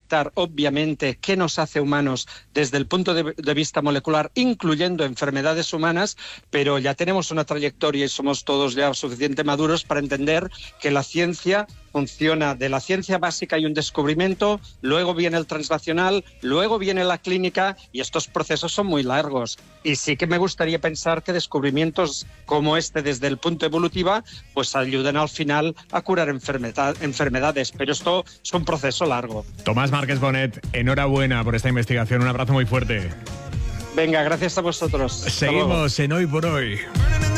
detectar obviamente qué nos hace humanos desde el punto de vista molecular, incluyendo enfermedades humanas, pero ya tenemos una trayectoria y somos todos ya suficientemente maduros para entender que la ciencia funciona. De la ciencia básica hay un descubrimiento, luego viene el translacional, luego viene la clínica, y estos procesos son muy largos. Y sí que me gustaría pensar que descubrimientos como este desde el punto evolutivo pues ayudan al final a curar enfermedades, pero esto es un proceso largo. Tomás Márquez Bonet, enhorabuena por esta investigación, un abrazo muy fuerte. Venga, gracias a vosotros. Seguimos en Hoy por Hoy.